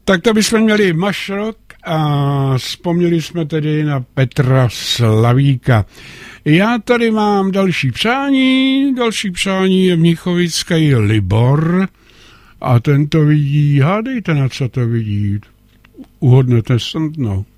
Tak to bychom měli mašrok a vzpomněli jsme tedy na Petra Slavíka. Já tady mám další přání je mnichovický Libor a ten to vidí, hádejte, na co to vidí, uhodnete snadno.